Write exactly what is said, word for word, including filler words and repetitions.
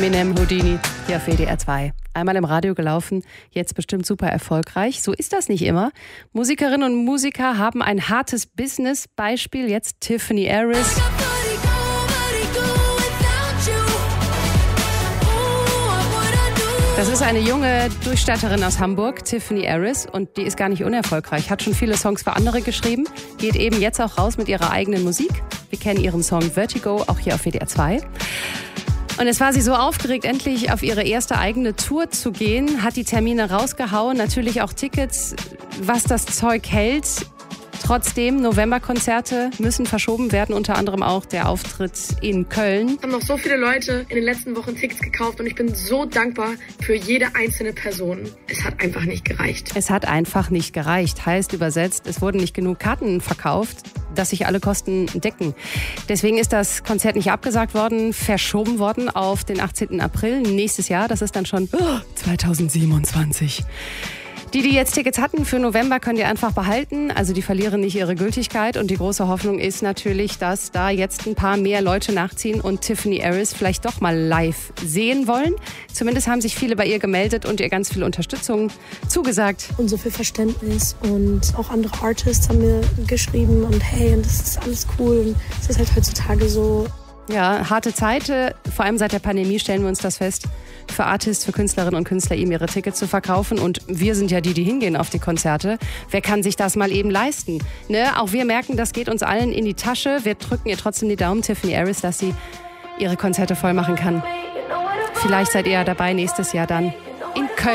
Eminem, Houdini, hier auf W D R zwei. Einmal im Radio gelaufen, jetzt bestimmt super erfolgreich. So ist das nicht immer. Musikerinnen und Musiker haben ein hartes Business. Beispiel jetzt Tiffany Harris. Das ist eine junge Durchstatterin aus Hamburg, Tiffany Harris, und die ist gar nicht unerfolgreich. Hat schon viele Songs für andere geschrieben, geht eben jetzt auch raus mit ihrer eigenen Musik. Wir kennen ihren Song Vertigo, auch hier auf W D R zwei. Und es war sie so aufgeregt, endlich auf ihre erste eigene Tour zu gehen, hat die Termine rausgehauen, natürlich auch Tickets, was das Zeug hält. Trotzdem, Novemberkonzerte müssen verschoben werden, unter anderem auch der Auftritt in Köln. Es haben noch so viele Leute in den letzten Wochen Tickets gekauft und ich bin so dankbar für jede einzelne Person. Es hat einfach nicht gereicht. Es hat einfach nicht gereicht, heißt übersetzt, es wurden nicht genug Karten verkauft, dass sich alle Kosten decken. Deswegen ist das Konzert nicht abgesagt worden, verschoben worden auf den achtzehnten April nächstes Jahr. Das ist dann schon oh, zweitausendsiebenundzwanzig. Die, die jetzt Tickets hatten für November, können die einfach behalten. Also die verlieren nicht ihre Gültigkeit. Und die große Hoffnung ist natürlich, dass da jetzt ein paar mehr Leute nachziehen und Tiffany Harris vielleicht doch mal live sehen wollen. Zumindest haben sich viele bei ihr gemeldet und ihr ganz viel Unterstützung zugesagt. Und so viel Verständnis. Und auch andere Artists haben mir geschrieben. Und hey, und das ist alles cool. Und es ist halt heutzutage so. Ja, harte Zeit. Vor allem seit der Pandemie stellen wir uns das fest. Für Artists, für Künstlerinnen und Künstler eben ihre Tickets zu verkaufen. Und wir sind ja die, die hingehen auf die Konzerte. Wer kann sich das mal eben leisten? Ne? Auch wir merken, das geht uns allen in die Tasche. Wir drücken ihr trotzdem die Daumen, Tiffany Harris, dass sie ihre Konzerte voll machen kann. Vielleicht seid ihr ja dabei nächstes Jahr dann in Köln.